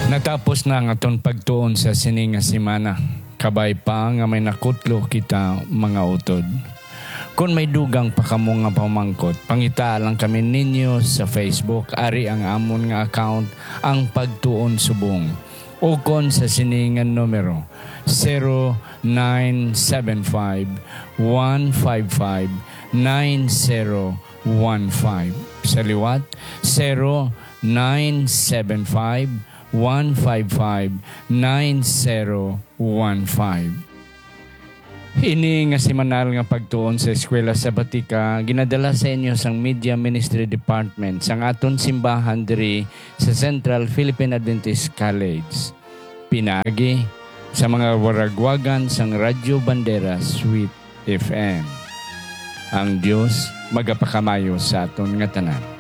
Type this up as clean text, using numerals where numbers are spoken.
Natapos na ang aton pagtuon sa sini nga semana. Kabay pa nga may nakutlo kita mga utod. Kung may dugang pa kamo nga pamangkot, pangita lang kami ninyo sa Facebook. Ari ang amon nga account, ang Pagtuon Subong. O kon sa siningan numero 0975-155-9015. Sa liwat, 0975-155-9015. Ini nga semanal nga pagtuon sa eskwela sabatika ginadala sa inyo sang Media Ministry Department sang aton simbahan diri sa Central Philippine Adventist College. Pinagi sa mga waragwagan sang Radyo Bandera Sweet FM. Ang Diyos magapakamayo sa aton nga tanan.